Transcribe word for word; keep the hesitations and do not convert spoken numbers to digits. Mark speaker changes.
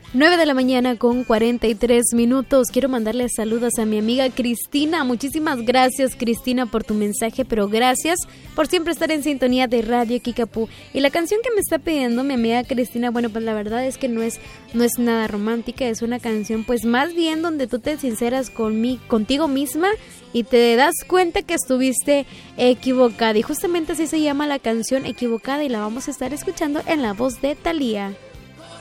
Speaker 1: nueve de la mañana con cuarenta y tres minutos. Quiero mandarle saludos a mi amiga Cristina. Muchísimas gracias, Cristina, por tu mensaje, pero gracias por siempre estar en sintonía de Radio Kickapoo. Y la canción que me está pidiendo mi amiga Cristina, bueno, pues la verdad es que no es, no es nada romántica, es una canción pues más bien donde tú te sinceras con mi, contigo misma y te das cuenta que estuviste equivocada. Y justamente así se llama la canción, Equivocada, y la vamos a estar escuchando en la voz de Thalía.